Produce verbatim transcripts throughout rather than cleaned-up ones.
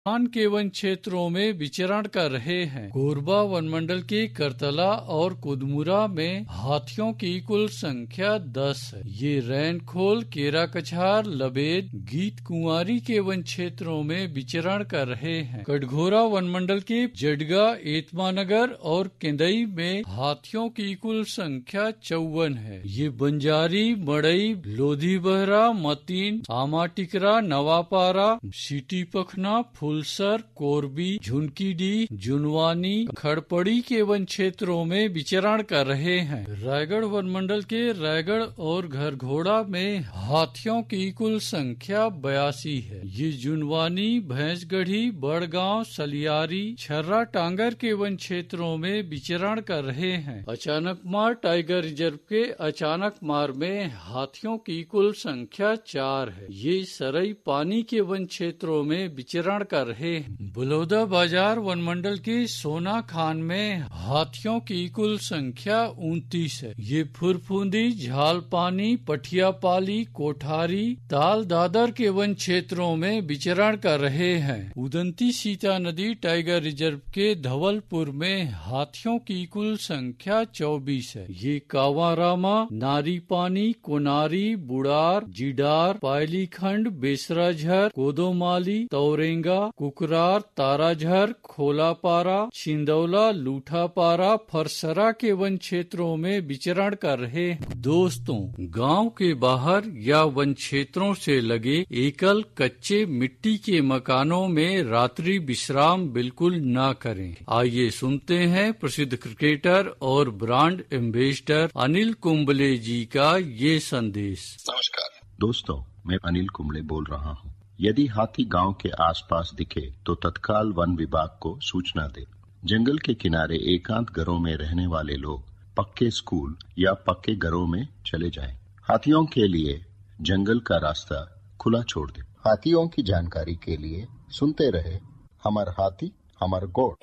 One के one क्षेत्रों में विचरण कर रहे हैं। कोरबा वनमंडल के करतला और कुदमुरा में हाथियों की कुल संख्या दस है। ये रैनखोल, केरा कछार, लबेद, गीत कुंवारी के वन क्षेत्रों में विचरण कर रहे हैं। कटघोरा वनमंडल के जडगा, एतमानगर और केंदई में हाथियों की कुल संख्या चौवन है। ये बंजारी, मड़ई, लोधी बहरा, मतीन, आमाटिकरा, नवापारा, सीटी पखना, फुलसर, कोरबी, झुनकीडी, जुनवानी, खड़पड़ी के वन क्षेत्रों में विचरण कर रहे हैं। रायगढ़ वनमंडल के रायगढ़ और घरघोड़ा में हाथियों की कुल संख्या बयासी है। ये जुनवानी, भैंसगढ़ी, बड़गांव, सलियारी, छर्रा टांगर के वन क्षेत्रों में विचरण कर रहे हैं। अचानक मार टाइगर रिजर्व के अचानक मार में हाथियों की कुल संख्या चार है। ये सरई पानी के वन क्षेत्रों में विचरण कर रहे हैं। बलौदा बाजार वनमंडल के सोना खान में हाथियों की कुल संख्या उनतीस है। ये फुरफुंदी, झालपानी, पठियापाली, कोठारी, ताल दादर के वन क्षेत्रों में विचरण कर रहे हैं। उदंती सीता नदी टाइगर रिजर्व के धवलपुर में हाथियों की कुल संख्या चौबीस है। ये कांवारामा, नारी पानी, कोनारी, बुड़ार, जिडार, पायलीखंड, बेसराझर, कोदोमाली, तौरेंगा, कुकरार, ताराझर, खोलापारा, छिंदौला, लूठापारा, फरसरा के वन क्षेत्रों में विचरण कर रहे हैं। दोस्तों, गांव के बाहर या वन क्षेत्रों से लगे एकल कच्चे मिट्टी के मकानों में रात्रि विश्राम बिल्कुल न करें। आइए सुनते हैं प्रसिद्ध क्रिकेटर और ब्रांड एम्बेसडर अनिल कुंबले जी का ये संदेश। नमस्कार दोस्तों, मैं अनिल कुंबले बोल रहा हूँ। यदि हाथी गांव के आसपास दिखे तो तत्काल वन विभाग को सूचना दे। जंगल के किनारे एकांत घरों में रहने वाले लोग पक्के स्कूल या पक्के घरों में चले जाएं। हाथियों के लिए जंगल का रास्ता खुला छोड़ दे। हाथियों की जानकारी के लिए सुनते रहे हमर हाथी हमर गोड़।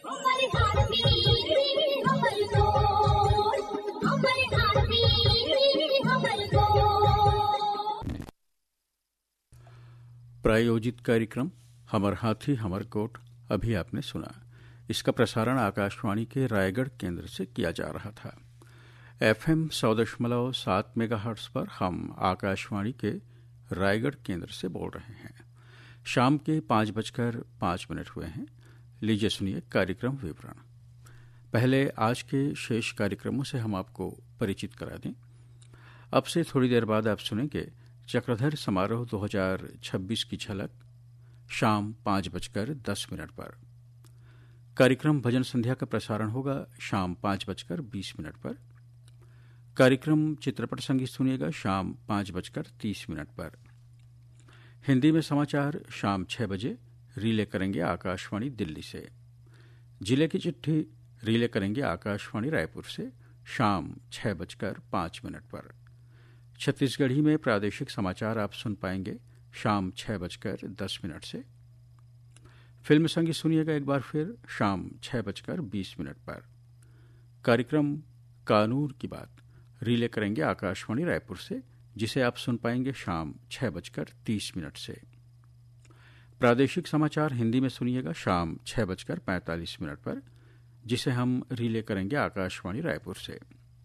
प्रायोजित कार्यक्रम हमर हाथी हमर गोठ अभी आपने सुना। इसका प्रसारण आकाशवाणी के रायगढ़ केंद्र से किया जा रहा था। एफएम सौ दशमलव सात मेगाहर्ट्ज पर हम आकाशवाणी के रायगढ़ केंद्र से बोल रहे हैं। शाम के पाँच बजकर पाँच मिनट हुए हैं। लीजिए सुनिए कार्यक्रम विवरण। पहले आज के शेष कार्यक्रमों से हम आपको परिचित करा दें। अब से थोड़ी देर बाद आप सुनेंगे चक्रधर समारोह दो हज़ार छब्बीस की झलक शाम पाँच बजकर दस मिनट पर। कार्यक्रम भजन संध्या का प्रसारण होगा शाम पाँच बजकर बीस मिनट पर। कार्यक्रम चित्रपट संगीत सुनिएगा शाम पाँच बजकर तीस मिनट पर। हिंदी में समाचार शाम छह बजे रिले करेंगे आकाशवाणी दिल्ली से। जिले की चिट्ठी रिले करेंगे आकाशवाणी रायपुर से शाम छह बजकर पाँच मिनट पर। छत्तीसगढ़ी में प्रादेशिक समाचार आप सुन पाएंगे शाम छह बजकर दस मिनट से। फिल्म संगीत सुनिएगा एक बार फिर शाम छह बजकर बीस मिनट पर। कार्यक्रम कानून की बात रिले करेंगे आकाशवाणी रायपुर से, जिसे आप सुन पाएंगे शाम छह बजकर तीस मिनट से। प्रादेशिक समाचार हिंदी में सुनिएगा शाम छह बजकर पैंतालीस मिनट पर, जिसे हम रिले करेंगे आकाशवाणी रायपुर से।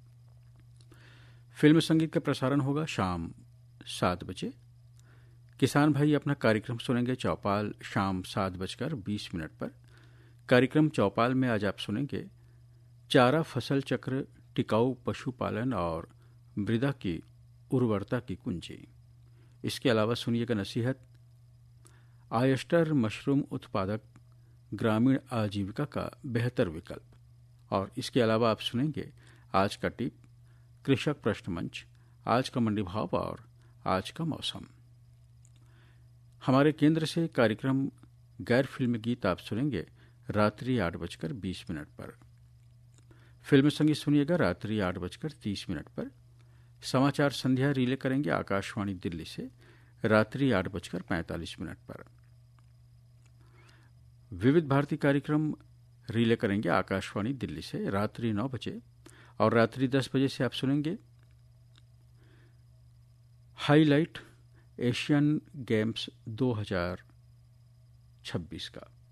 फिल्म संगीत का प्रसारण होगा शाम सात बजे। किसान भाई अपना कार्यक्रम सुनेंगे चौपाल शाम सात बजकर बीस मिनट पर। कार्यक्रम चौपाल में आज आप सुनेंगे चारा फसल चक्र, टिकाऊ पशुपालन और मृदा की उर्वरता की कुंजी। इसके अलावा सुनिएगा नसीहत, आयस्टर मशरूम उत्पादक ग्रामीण आजीविका का बेहतर विकल्प। और इसके अलावा आप सुनेंगे आज का टिप, कृषक प्रश्न मंच, आज का मंडी भाव और आज का मौसम। हमारे केंद्र से कार्यक्रम गैर फिल्मी गीत आप सुनेंगे रात्रि आठ बजकर बीस मिनट पर। फिल्म संगीत सुनिएगा रात्रि आठ बजकर तीस मिनट पर। समाचार संध्या रिले करेंगे आकाशवाणी दिल्ली से रात्रि आठ बजकर पैंतालीस मिनट पर। विविध भारती कार्यक्रम रिले करेंगे आकाशवाणी दिल्ली से रात्रि नौ बजे और रात्रि दस बजे से आप सुनेंगे हाईलाइट एशियन गेम्स दो हज़ार छब्बीस का।